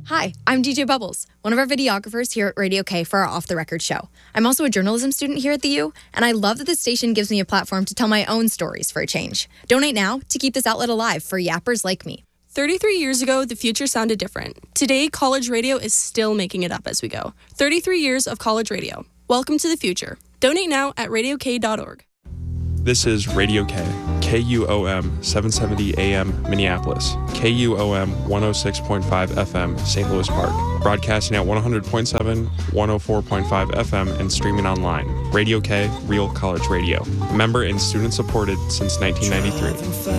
Hi, I'm DJ Bubbles, one of our videographers here at Radio K for our Off the Record show. I'm also a journalism student here at the U, and I love that the station gives me a platform to tell my own stories for a change. Donate now to keep this outlet alive for yappers like me. 33 years ago, the future sounded different. Today, college radio is still making it up as we go. 33 years of college radio. Welcome to the future. Donate now at radiok.org. This is Radio K, KUOM 770 AM Minneapolis, KUOM 106.5 FM St. Louis Park, broadcasting at 100.7, 104.5 FM, and streaming online. Radio K, Real College Radio. Member and student supported since 1993.